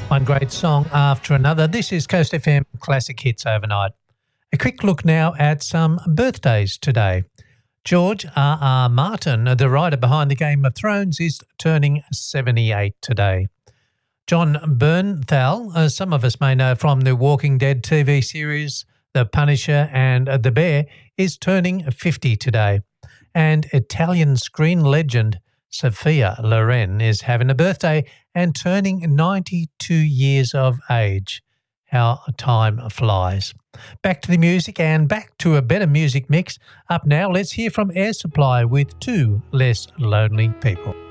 One great song after another. This is Coast FM Classic Hits Overnight. A quick look now at some birthdays today. George R.R. Martin, the writer behind the Game of Thrones, is turning 78 today. John Bernthal, some of us may know from the Walking Dead TV series, The Punisher and The Bear, is turning 50 today. And Italian screen legend Sophia Loren is having a birthday and turning 92 years of age. How time flies. Back to the music and back to a better music mix. Up now, let's hear from Air Supply with Two Less Lonely People.